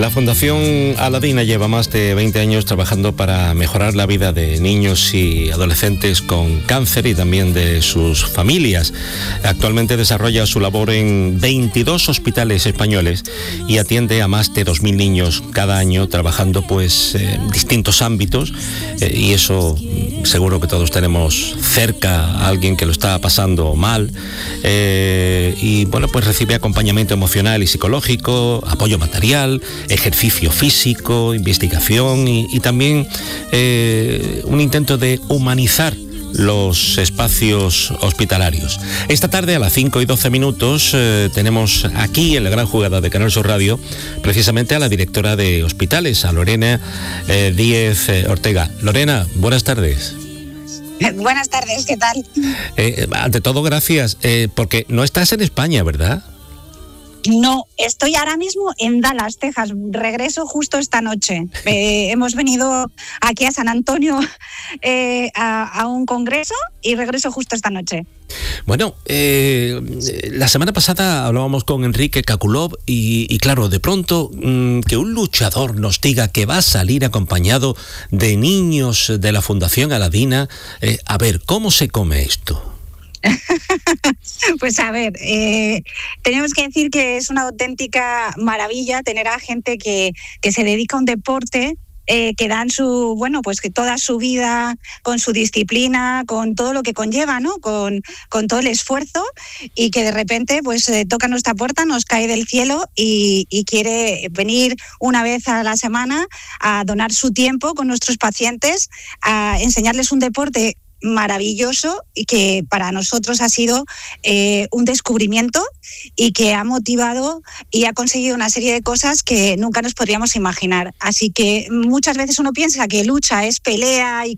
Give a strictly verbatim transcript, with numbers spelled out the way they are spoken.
La Fundación Aladina lleva más de veinte años trabajando para mejorar la vida de niños y adolescentes con cáncer y también de sus familias. Actualmente desarrolla su labor en veintidós hospitales españoles y atiende a más de dos mil niños cada año, trabajando pues en distintos ámbitos, eh, y eso seguro que todos tenemos cerca a alguien que lo está pasando mal, eh, y bueno, pues recibe acompañamiento emocional y psicológico, apoyo material, ejercicio físico, investigación y, y también eh, un intento de humanizar los espacios hospitalarios. Esta tarde a las cinco y doce minutos eh, tenemos aquí en la gran jugada de Canal Sur Radio precisamente a la directora de hospitales, a Lorena eh, Díez eh, Ortega. Lorena, buenas tardes. Buenas tardes, ¿qué tal? Eh, ante todo, gracias, eh, porque no estás en España, ¿verdad? No, estoy ahora mismo en Dallas, Texas. Regreso justo esta noche. Eh, hemos venido aquí a San Antonio eh, a, a un congreso y regreso justo esta noche. Bueno, eh, la semana pasada hablábamos con Enrique Kakulov y, y claro, de pronto mmm, que un luchador nos diga que va a salir acompañado de niños de la Fundación Aladina. Eh, a ver, ¿cómo se come esto? Pues a ver, eh, tenemos que decir que es una auténtica maravilla tener a gente que, que se dedica a un deporte, eh, que dan su, bueno, pues que toda su vida con su disciplina, con todo lo que conlleva, ¿no? Con, con todo el esfuerzo, y que de repente pues eh, toca nuestra puerta, nos cae del cielo y, y quiere venir una vez a la semana a donar su tiempo con nuestros pacientes, a enseñarles un deporte maravilloso y que para nosotros ha sido eh, un descubrimiento y que ha motivado y ha conseguido una serie de cosas que nunca nos podríamos imaginar. Así que muchas veces uno piensa que lucha es pelea y